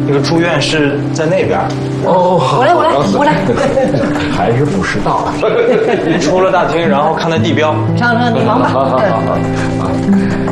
那个住院是在那边。 哦， 我来。 还是不知道。 出了大厅，然后看那地标。 上，你忙吧。 好。